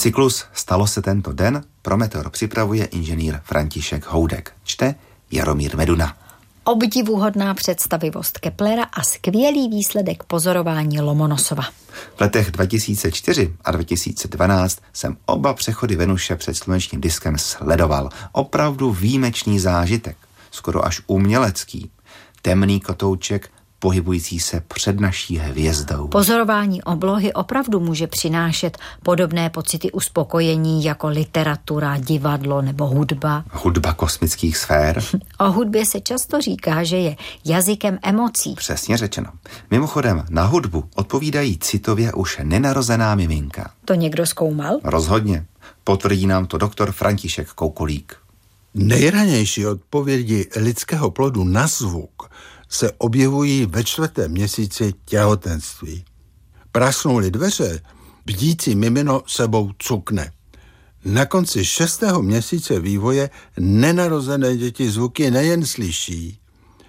Cyklus Stalo se tento den pro Meteor připravuje inženýr František Houdek. Čte Jaromír Meduna. Obdivuhodná představivost Keplera a skvělý výsledek pozorování Lomonosova. V letech 2004 a 2012 jsem oba přechody Venuše před slunečním diskem sledoval. Opravdu výjimečný zážitek, skoro až umělecký. Temný kotouček pohybující se před naší hvězdou. Pozorování oblohy opravdu může přinášet podobné pocity uspokojení jako literatura, divadlo nebo hudba. Hudba kosmických sfér. O hudbě se často říká, že je jazykem emocí. Přesně řečeno. Mimochodem, na hudbu odpovídají citově už nenarozená miminka. To někdo zkoumal? Rozhodně. Potvrdí nám to doktor František Koukolík. Nejranější odpovědi lidského plodu na zvuk se objevují ve 4. měsíci těhotenství. Prasknou-li dveře, bdící mimino sebou cukne. Na konci 6. měsíce vývoje nenarozené děti zvuky nejen slyší,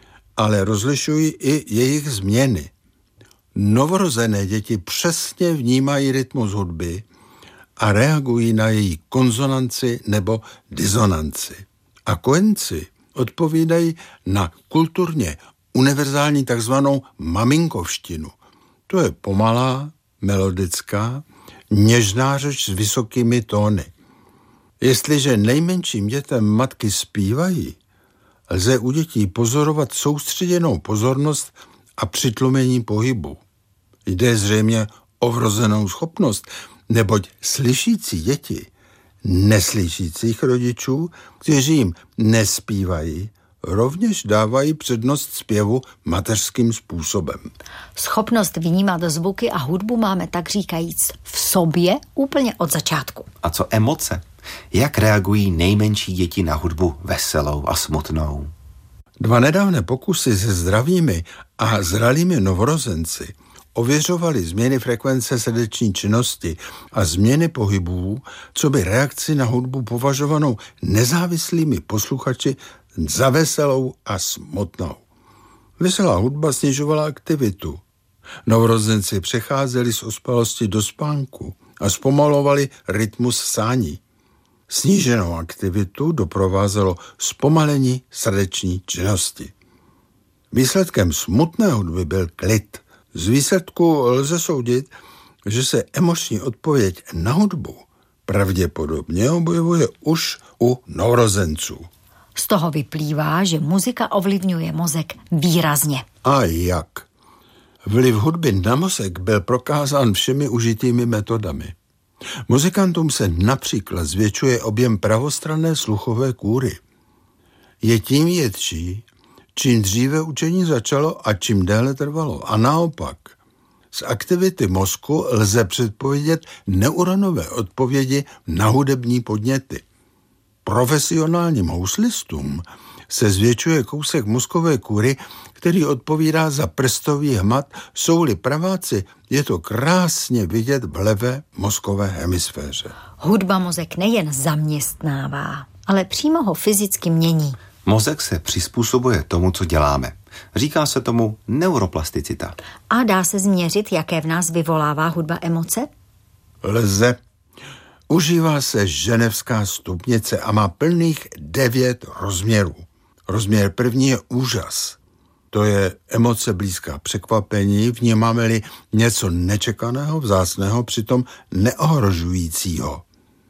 ale rozlišují i jejich změny. Novorozené děti přesně vnímají rytmus hudby a reagují na její konzonanci nebo disonanci. A kojenci odpovídají na kulturně univerzální takzvanou maminkovštinu. To je pomalá, melodická, něžná řeč s vysokými tóny. Jestliže nejmenším dětem matky zpívají, lze u dětí pozorovat soustředěnou pozornost a přitlumení pohybu. Jde zřejmě o vrozenou schopnost, neboť slyšící děti neslyšících rodičů, kteří jim nespívají, rovněž dávají přednost zpěvu mateřským způsobem. Schopnost vnímat zvuky a hudbu máme tak říkajíc v sobě úplně od začátku. A co emoce? Jak reagují nejmenší děti na hudbu veselou a smutnou? 2 nedávné pokusy se zdravými a zralými novorozenci ověřovali změny frekvence srdeční činnosti a změny pohybů, co by reakci na hudbu považovanou nezávislými posluchači za veselou a smutnou. Veselá hudba snižovala aktivitu. Novorozenci přecházeli z ospalosti do spánku a zpomalovali rytmus sání. Sníženou aktivitu doprovázelo zpomalení srdeční činnosti. Výsledkem smutné hudby byl klid. Z výsledku lze soudit, že se emoční odpověď na hudbu pravděpodobně objevuje už u novorozenců. Z toho vyplývá, že muzika ovlivňuje mozek výrazně. A jak? Vliv hudby na mozek byl prokázán všemi užitými metodami. Muzikantům se například zvětšuje objem pravostranné sluchové kůry. Je tím větší, čím dříve učení začalo a čím déle trvalo. A naopak, z aktivity mozku lze předpovědět neuronové odpovědi na hudební podněty. Profesionálním houslistům se zvětšuje kousek mozkové kůry, který odpovídá za prstový hmat. Jsou-li praváci, je to krásně vidět v levé mozkové hemisféře. Hudba mozek nejen zaměstnává, ale přímo ho fyzicky mění. Mozek se přizpůsobuje tomu, co děláme. Říká se tomu neuroplasticita. A dá se změřit, jaké v nás vyvolává hudba emoce? Lze. Užívá se ženevská stupnice a má plných 9 rozměrů. Rozměr první je úžas. To je emoce blízká překvapení, vnímáme-li něco nečekaného, vzácného, přitom neohrožujícího.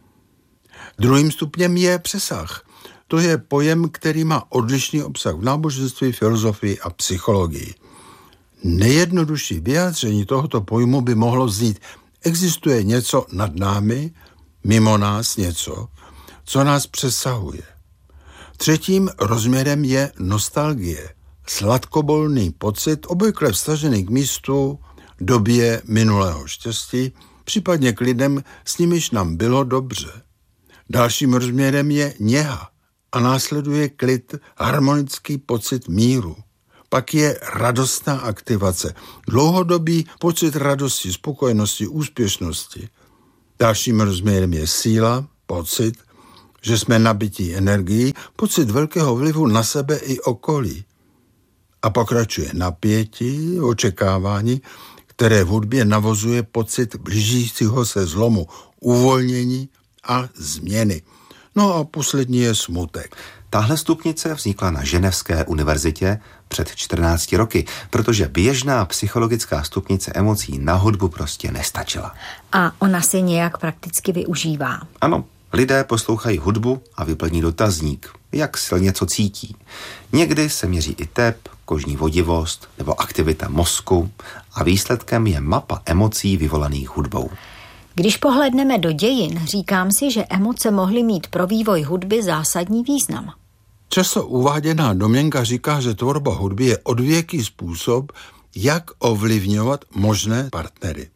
Druhým stupněm je přesah. To je pojem, který má odlišný obsah v náboženství, filozofii a psychologii. Nejjednodušší vyjádření tohoto pojmu by mohlo znít: existuje něco nad námi, mimo nás něco, co nás přesahuje. Třetím rozměrem je nostalgie, sladkobolný pocit, obvykle vztažený k místu, době minulého štěstí, případně k lidem, s nimiž nám bylo dobře. Dalším rozměrem je něha a následuje klid, harmonický pocit míru. Pak je radostná aktivace, dlouhodobý pocit radosti, spokojenosti, úspěšnosti. Dalším rozměrem je síla, pocit, že jsme nabití energií, pocit velkého vlivu na sebe i okolí. A pokračuje napětí, očekávání, které v hudbě navozuje pocit blížícího se zlomu, uvolnění a změny. No a poslední je smutek. Tahle stupnice vznikla na Ženevské univerzitě před 14 roky, protože běžná psychologická stupnice emocí na hudbu prostě nestačila. A ona se nějak prakticky využívá. Ano, lidé poslouchají hudbu a vyplní dotazník, jak silně co cítí. Někdy se měří i tep, kožní vodivost nebo aktivita mozku a výsledkem je mapa emocí vyvolaných hudbou. Když pohledneme do dějin, říkám si, že emoce mohly mít pro vývoj hudby zásadní význam. Často uváděná domněnka říká, že tvorba hudby je odvěký způsob, jak ovlivňovat možné partnery.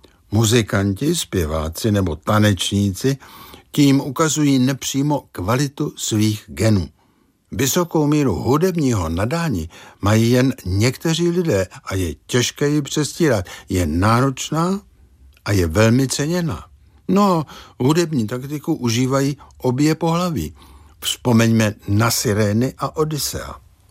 Muzikanti, zpěváci nebo tanečníci tím ukazují nepřímo kvalitu svých genů. Vysokou míru hudebního nadání mají jen někteří lidé a je těžké ji přestírat. Je náročná a je velmi ceněná. No, hudební taktiku užívají obě pohlaví. Vzpomeňme na Sirény a Odysea.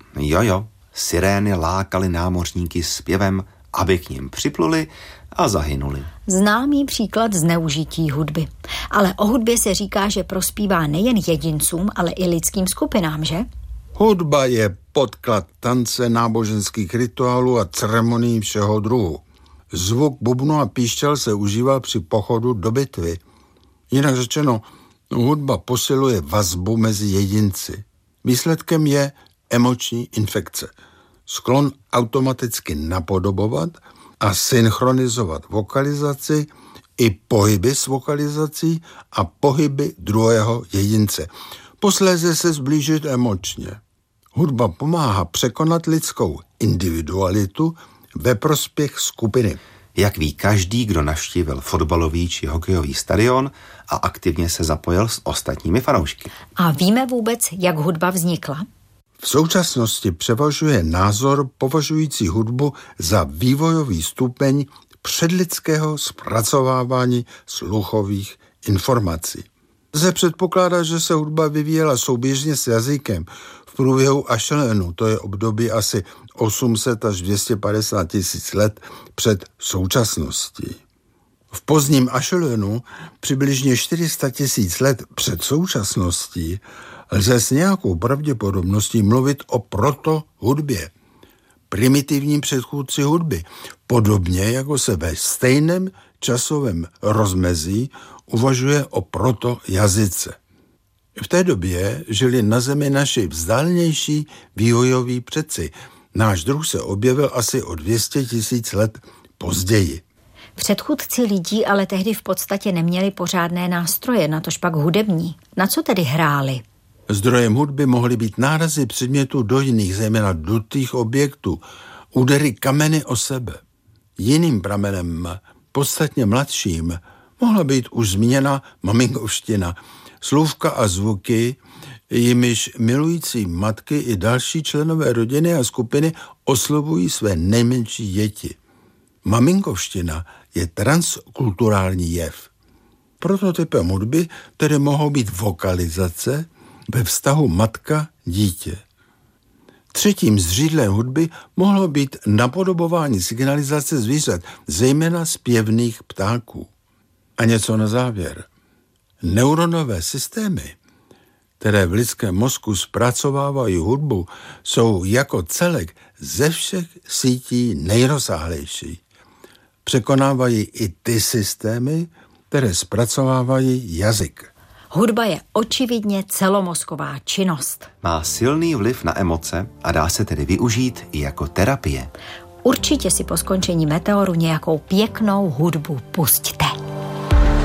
Jo, sirény lákaly námořníky zpěvem, aby k nim připluli a zahynuli. Známý příklad zneužití hudby. Ale o hudbě se říká, že prospívá nejen jedincům, ale i lidským skupinám, že? Hudba je podklad tance, náboženských rituálů a ceremonií všeho druhu. Zvuk bubnu a píšťal se užíval při pochodu do bitvy. Jinak řečeno, hudba posiluje vazbu mezi jedinci. Výsledkem je emoční infekce. Sklon automaticky napodobovat a synchronizovat vokalizaci i pohyby s vokalizací a pohyby druhého jedince. Posléze se zblížit emočně. Hudba pomáhá překonat lidskou individualitu ve prospěch skupiny. Jak ví každý, kdo navštívil fotbalový či hokejový stadion a aktivně se zapojil s ostatními fanoušky. A víme vůbec, jak hudba vznikla? V současnosti převažuje názor považující hudbu za vývojový stupeň předlidského zpracovávání sluchových informací. Lze předpokládat, že se hudba vyvíjela souběžně s jazykem v průběhu Echelonu, to je období asi 800 až 250 tisíc let před současností. V pozdním Echelonu, přibližně 400 tisíc let před současností, lze s nějakou pravděpodobností mluvit o protohudbě, primitivním předchůdci hudby, podobně jako se ve stejném časovém rozmezí uvažuje o protojazyce. V té době žili na Zemi naši vzdálenější vývojoví předci. Náš druh se objevil asi o 200 tisíc let později. Předchůdci lidí ale tehdy v podstatě neměli pořádné nástroje, natožpak hudební. Na co tedy hráli? Zdrojem hudby mohly být nárazy předmětů do jiných, zejména dutých objektů, údery kameny o sebe. Jiným pramenem, podstatně mladším, mohla být už zmíněna maminkovština, slůvka a zvuky, jimiž milující matky i další členové rodiny a skupiny oslovují své nejmenší děti. Maminkovština je transkulturální jev. Prototypem hudby tedy mohou být vokalizace ve vztahu matka-dítě. Třetím zřídlem hudby mohlo být napodobování signalizace zvířat, zejména zpěvných ptáků. A něco na závěr. Neuronové systémy, které v lidském mozku zpracovávají hudbu, jsou jako celek ze všech sítí nejrozsáhlejší. Překonávají i ty systémy, které zpracovávají jazyk. Hudba je očividně celomozková činnost. Má silný vliv na emoce a dá se tedy využít i jako terapie. Určitě si po skončení Meteoru nějakou pěknou hudbu pusťte.